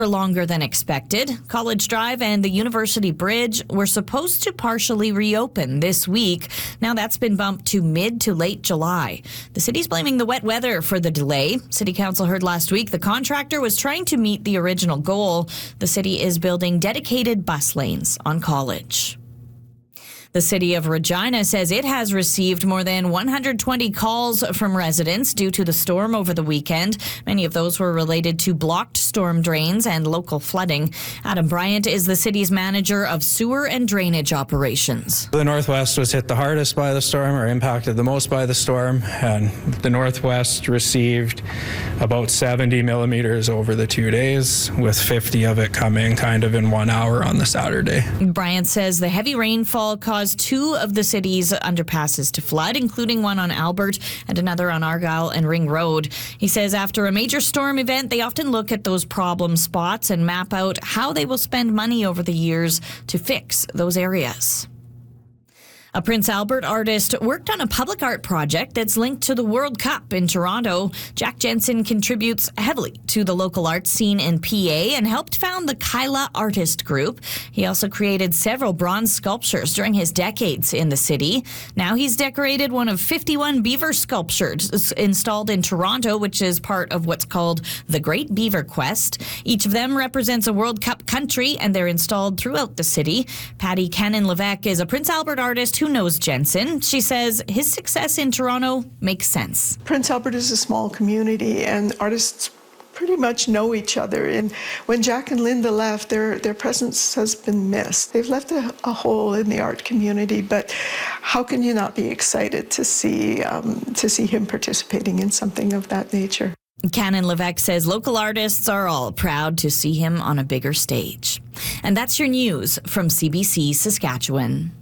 For longer than expected, College Drive and the University Bridge were supposed to partially reopen this week. Now that's been bumped to mid to late July. The city's blaming the wet weather for the delay. City Council heard last week the contractor was trying to meet the original goal. The city is building dedicated bus lanes on College. The city of Regina says it has received more than 120 calls from residents due to the storm over the weekend. Many of those were related to blocked storm drains and local flooding. Adam Bryant is the city's manager of sewer and drainage operations. The Northwest was hit the hardest by the storm, or impacted the most by the storm, and the Northwest received about 70 millimeters over the 2 days, with 50 of it coming kind of in 1 hour on the Saturday. Bryant says the heavy rainfall caused two of the city's underpasses to flood, including one on Albert and another on Argyle and Ring Road. He says after a major storm event, they often look at those problem spots and map out how they will spend money over the years to fix those areas. A Prince Albert artist worked on a public art project that's linked to the World Cup in Toronto. Jack Jensen contributes heavily to the local art scene in PA and helped found the Kyla Artist Group. He also created several bronze sculptures during his decades in the city. Now he's decorated one of 51 beaver sculptures installed in Toronto, which is part of what's called the Great Beaver Quest. Each of them represents a World Cup country, and they're installed throughout the city. Patty Cannon-Levesque is a Prince Albert artist who knows Jensen. She says his success in Toronto makes sense. Prince Albert is a small community, and artists pretty much know each other. And when Jack and Linda left, their presence has been missed. They've left a hole in the art community, but how can you not be excited to see him participating in something of that nature? Cannon-Levesque says local artists are all proud to see him on a bigger stage. And that's your news from CBC Saskatchewan.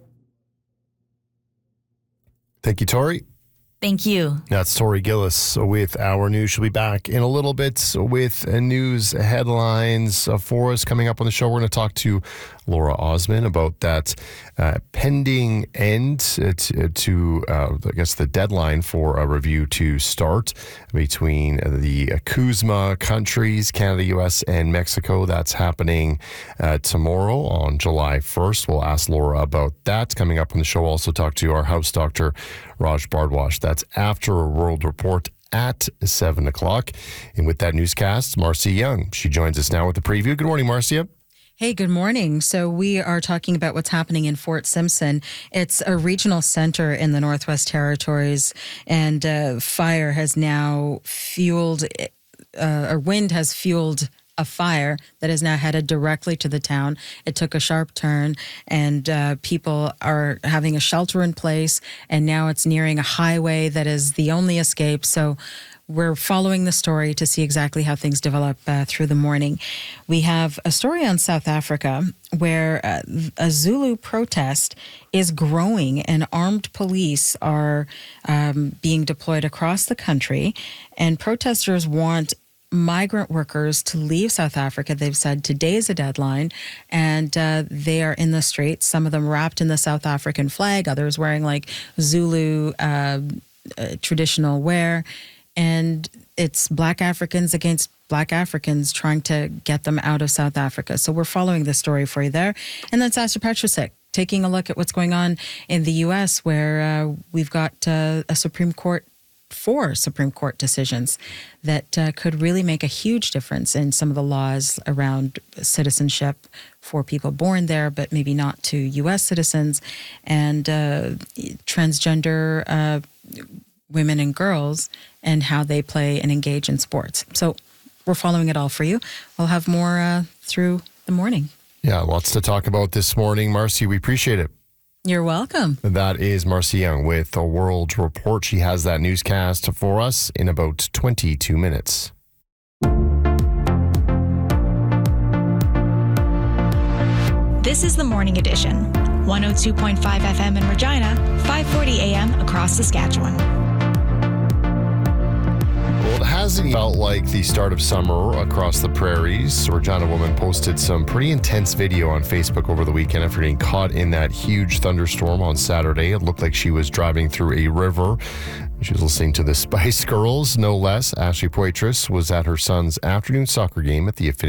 Thank you, Tori. Thank you. That's Tori Gillis with our news. She'll be back in a little bit with news headlines for us. Coming up on the show, we're going to talk to Laura Osman about that pending end to I guess, the deadline for a review to start between the CUSMA countries, Canada, U.S., and Mexico. That's happening tomorrow on July 1st. We'll ask Laura about that. Coming up on the show, we'll also talk to our house doctor, Raj Bardwash. That's after a World Report at 7 o'clock. And with that newscast, Marcia Young. She joins us now with the preview. Good morning, Marcia. Hey, good morning. So we are talking about what's happening in Fort Simpson. It's a regional center in the Northwest Territories, and fire has now fueled, or wind has fueled a fire that is now headed directly to the town. It took a sharp turn, and people are having a shelter in place, and now it's nearing a highway that is the only escape. So we're following the story to see exactly how things develop through the morning. We have a story on South Africa where a Zulu protest is growing, and armed police are being deployed across the country, and protesters want migrant workers to leave South Africa. They've said today is a deadline, and they are in the streets, some of them wrapped in the South African flag, others wearing like Zulu traditional wear. And it's Black Africans against Black Africans trying to get them out of South Africa. So we're following the story for you there. And then Sasha Petrusik, taking a look at what's going on in the U.S., where we've got four Supreme Court decisions that could really make a huge difference in some of the laws around citizenship for people born there, but maybe not to U.S. citizens, and transgender women and girls, and how they play and engage in sports. So we're following it all for you. We'll have more through the morning. Yeah, lots to talk about this morning. Marcy, we appreciate it. You're welcome. That is Marcia Young with a World Report. She has that newscast for us in about 22 minutes. This is the Morning Edition. 102.5 FM in Regina, 540 AM across Saskatchewan. Well, it hasn't felt like the start of summer across the prairies. A Regina woman posted some pretty intense video on Facebook over the weekend after getting caught in that huge thunderstorm on Saturday. It looked like she was driving through a river. She was listening to the Spice Girls, no less. Ashley Poitras was at her son's afternoon soccer game at the Affinity